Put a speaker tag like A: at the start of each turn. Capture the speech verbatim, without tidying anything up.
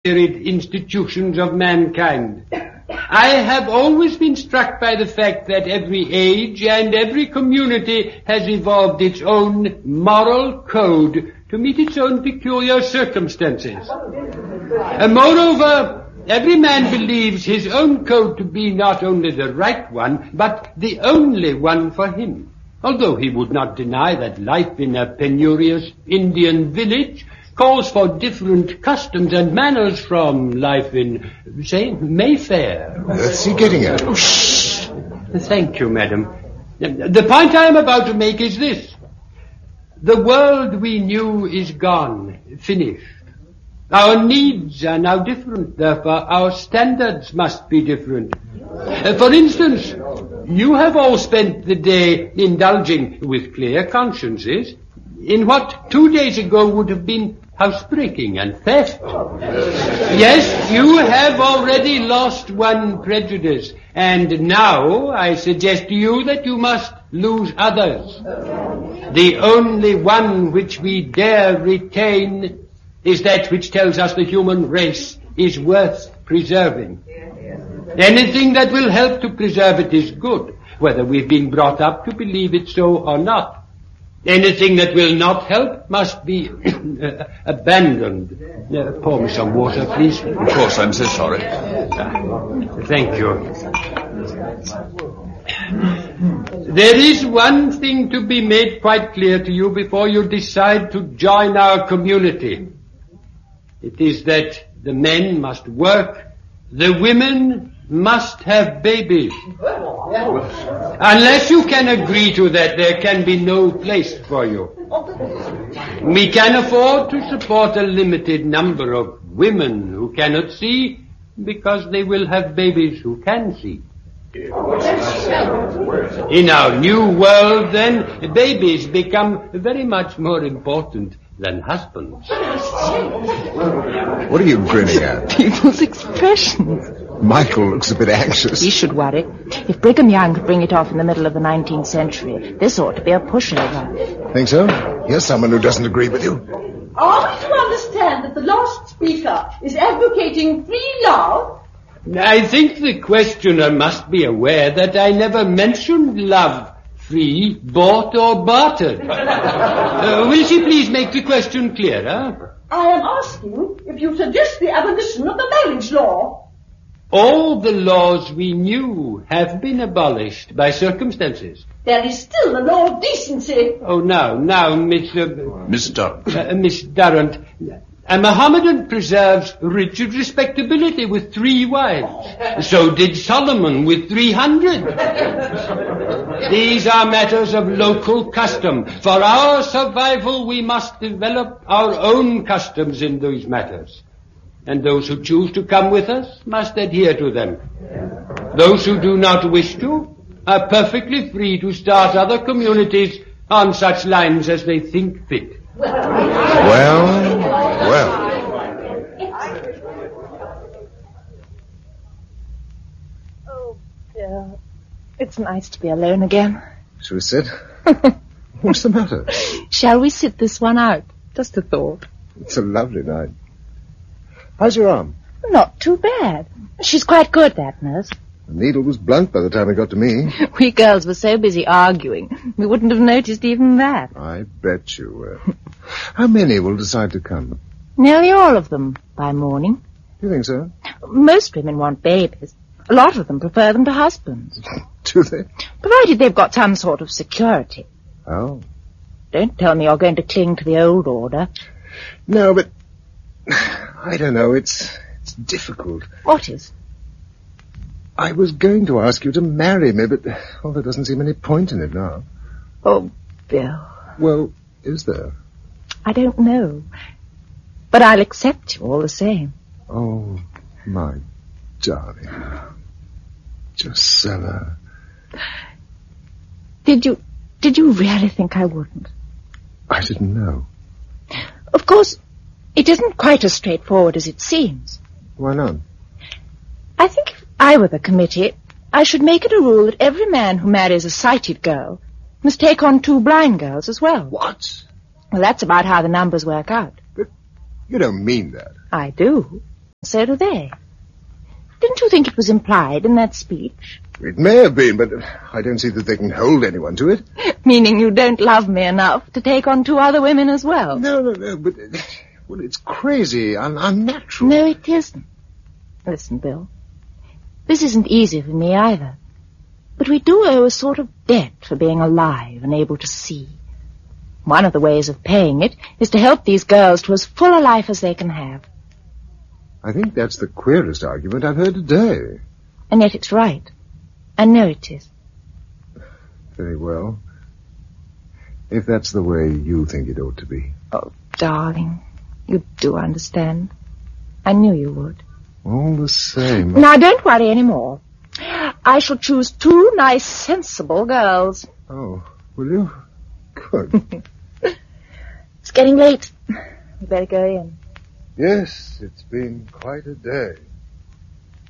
A: institutions of mankind. I have always been struck by the fact that every age and every community has evolved its own moral code to meet its own peculiar circumstances. And moreover, every man believes his own code to be not only the right one, but the only one for him. Although he would not deny that life in a penurious Indian village calls for different customs and manners from life in, say, Mayfair.
B: What's he getting at?
A: Oh, shh. Thank you, madam. The point I am about to make is this. The world we knew is gone, finished. Our needs are now different, therefore our standards must be different. Uh, for instance, you have all spent the day indulging with clear consciences in what two days ago would have been housebreaking and theft. Yes, you have already lost one prejudice, and now I suggest to you that you must lose others. The only one which we dare retain is that which tells us the human race is worth preserving. Anything that will help to preserve it is good, whether we've been brought up to believe it so or not. Anything that will not help must be uh, abandoned. Uh, pour me some water, please.
B: Of course, I'm so sorry.
A: Uh, thank you. There is one thing to be made quite clear to you before you decide to join our community. It is that the men must work, the women must have babies. Unless you can agree to that, there can be no place for you. We can afford to support a limited number of women who cannot see because they will have babies who can see. In our new world, then, babies become very much more important than husbands.
B: What are you grinning at?
C: People's expressions.
B: Michael looks a bit anxious.
C: He should worry. If Brigham Young could bring it off in the middle of the nineteenth century, this ought to be a pushover.
B: Think so? Here's someone who doesn't agree with you.
D: Are we to understand that the last speaker is advocating free love?
A: I think the questioner must be aware that I never mentioned love, free, bought or bartered. uh, will she please make the question clearer?
D: I am asking if you suggest the abolition of the marriage law.
A: All the laws we knew have been abolished by circumstances.
D: There is still the law of decency.
A: Oh, now, now, Miss... Uh,
B: Miss Durrant.
A: Uh, Miss Durrant, a Mohammedan preserves rigid respectability with three wives. So did Solomon with three hundred. These are matters of local custom. For our survival, we must develop our own customs in these matters. And those who choose to come with us must adhere to them. Those who do not wish to are perfectly free to start other communities on such lines as they think fit.
B: Well, well.
C: Oh, dear. It's nice to be alone again.
B: Shall we sit? What's the matter?
C: Shall we sit this one out? Just a thought.
B: It's a lovely night. How's your arm?
C: Not too bad. She's quite good, that nurse.
B: The needle was blunt by the time it got to me.
C: We girls were so busy arguing, we wouldn't have noticed even that.
B: I bet you were. How many will decide to come?
C: Nearly all of them, by morning.
B: Do you think so?
C: Most women want babies. A lot of them prefer them to husbands.
B: Do they?
C: Provided they've got some sort of security.
B: Oh.
C: Don't tell me you're going to cling to the old order.
B: No, but... I don't know, it's it's difficult.
C: What is?
B: I was going to ask you to marry me, but well, there doesn't seem any point in it now.
C: Oh, Bill.
B: Well, is there?
C: I don't know. But I'll accept you all the same.
B: Oh, my darling. Josella.
C: Did you, did you really think I wouldn't?
B: I didn't know.
C: Of course, it isn't quite as straightforward as it seems.
B: Why not?
C: I think if I were the committee, I should make it a rule that every man who marries a sighted girl must take on two blind girls as well.
B: What?
C: Well, that's about how the numbers work out.
B: But you don't mean that.
C: I do. So do they. Didn't you think it was implied in that speech?
B: It may have been, but I don't see that they can hold anyone to it.
C: Meaning you don't love me enough to take on two other women as well?
B: No, no, no, but... Well, it's crazy, un- unnatural.
C: No, it isn't. Listen, Bill. This isn't easy for me either. But we do owe a sort of debt for being alive and able to see. One of the ways of paying it is to help these girls to as full a life as they can have.
B: I think that's the queerest argument I've heard today.
C: And yet it's right. I know it is.
B: Very well. If that's the way you think it ought to be.
C: Oh, darling, you do understand. I knew you would.
B: All the same.
C: Now, don't worry any more. I shall choose two nice, sensible girls.
B: Oh, will you? Good.
C: It's getting late. We better go in.
B: Yes, it's been quite a day.